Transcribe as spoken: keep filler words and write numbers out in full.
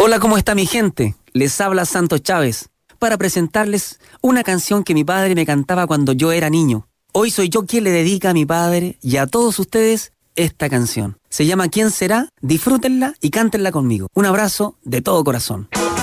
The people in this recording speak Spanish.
Hola, ¿cómo está mi gente? Les habla Santos Chávez para presentarles una canción que mi padre me cantaba cuando yo era niño. Hoy soy yo quien le dedica a mi padre y a todos ustedes esta canción. Se llama ¿Quién será? Disfrútenla y cántenla conmigo. Un abrazo de todo corazón.